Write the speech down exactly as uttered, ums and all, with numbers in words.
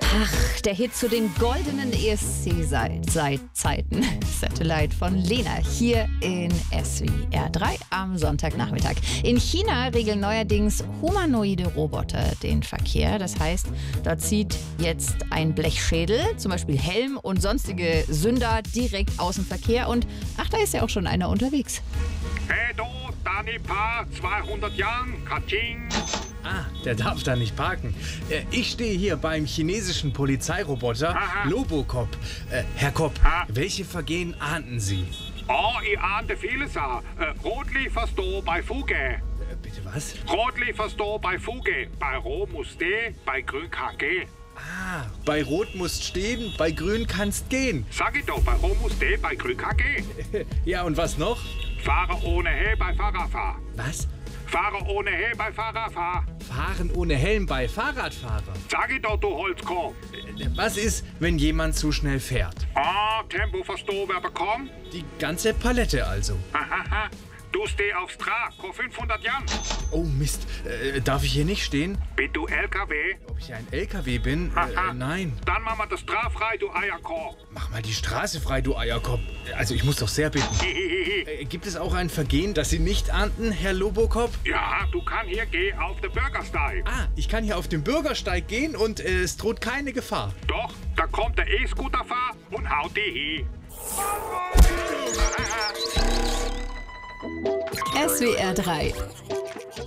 Ach, der Hit zu den goldenen E S C-Zeiten. Satellite von Lena hier in S W R drei am Sonntagnachmittag. In China regeln neuerdings humanoide Roboter den Verkehr. Das heißt, dort zieht jetzt ein Blechschädel, zum Beispiel Helm und sonstige Sünder direkt aus dem Verkehr. Und ach, da ist ja auch schon einer unterwegs. Hey du, Danipa, zweihundert Jahren, Kaching. Ah, der darf da nicht parken. Äh, ich stehe hier beim chinesischen Polizeiroboter Aha. Lobocop. Äh, Herr Kopp, Ha? welche Vergehen ahnten Sie? Oh, ich ahnte vieles. Äh, Rotli verstå bei Fuge. Äh, bitte was? Rotli verstå bei Fuge. Bei Rot muss D, bei Grün K G. Ah, bei Rot musst stehen, bei Grün kannst gehen. Sag ich doch, bei Rot muss D, bei Grün K G. Ja, und was noch? Fahrer ohne Helm bei Fahrradfahr. Was? Fahrer ohne Helm bei Fahrradfahr. Fahren ohne Helm bei Fahrradfahrer. Sag ich doch, du Holzkorb. Äh, Was ist, wenn jemand zu schnell fährt? Ah, Tempo verstå, wer bekommt? Die ganze Palette also. Hahaha. Du steh aufs Trag, vor fünfhundert Jahren. Oh Mist, äh, darf ich hier nicht stehen? Bin du L K W? Ob ich ein L K W bin? Haha. Äh, nein. Dann machen wir das Trag frei, du Eierkorb. Mach mal die Straße frei, du Eierkopf. Also ich muss doch sehr bitten. Hihihihi. Äh, Gibt es auch ein Vergehen, das Sie nicht ahnten, Herr Lobocop? Ja, du kannst hier gehen auf den Bürgersteig. Ah, ich kann hier auf den Bürgersteig gehen und äh, es droht keine Gefahr. Doch, da kommt der E-Scooter-Fahr und haut die hin. S W R drei